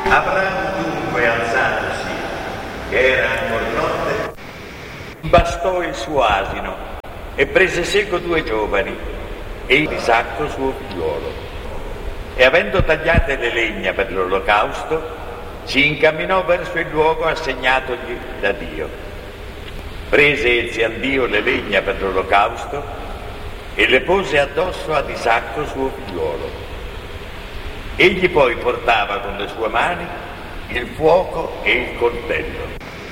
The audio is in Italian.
Abramo dunque, alzatosi, che era ancora notte, bastò il suo asino e prese seco 2 giovani e Isacco suo figliuolo. E avendo tagliate le legna per l'olocausto, si incamminò verso il luogo assegnatogli da Dio. Prese essi al Dio le legna per l'olocausto e le pose addosso ad Isacco suo figliuolo. Egli poi portava con le sue mani il fuoco e il coltello.